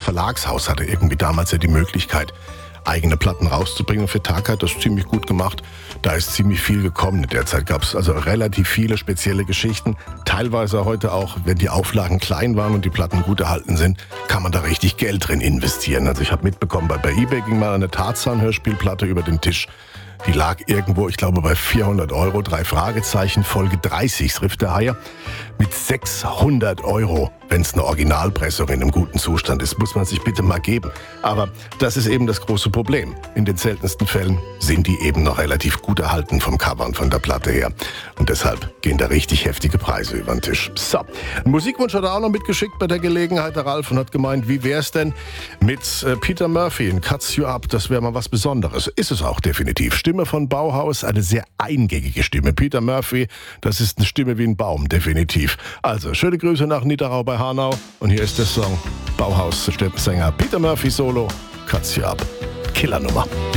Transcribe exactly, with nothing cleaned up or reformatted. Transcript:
Verlagshaus hatte irgendwie damals ja die Möglichkeit, eigene Platten rauszubringen. Für Tag hat das ziemlich gut gemacht. Da ist ziemlich viel gekommen. In der Zeit gab es also relativ viele spezielle Geschichten. Teilweise heute auch, wenn die Auflagen klein waren und die Platten gut erhalten sind, kann man da richtig Geld drin investieren. Also ich habe mitbekommen, bei, bei eBay ging mal eine Tarzan-Hörspielplatte über den Tisch. Die lag irgendwo, ich glaube, bei vierhundert Euro, drei Fragezeichen, Folge dreißig, Riff der Haie, mit sechshundert Euro. Wenn es eine Originalpressung in einem guten Zustand ist, muss man sich bitte mal geben. Aber das ist eben das große Problem. In den seltensten Fällen sind die eben noch relativ gut erhalten vom Cover und von der Platte her. Und deshalb gehen da richtig heftige Preise über den Tisch. So, einen Musikwunsch hat er auch noch mitgeschickt bei der Gelegenheit, der Ralf, und hat gemeint, wie wär's denn mit äh, Peter Murphy in Cuts You Up? Das wäre mal was Besonderes. Ist es auch definitiv. Stimme von Bauhaus, eine sehr eingängige Stimme. Peter Murphy, das ist eine Stimme wie ein Baum, definitiv. Also, schöne Grüße nach Niederau bei Hanau. Und hier ist der Song Bauhaus, Sänger Peter Murphy Solo, Cuts You Up. Killernummer.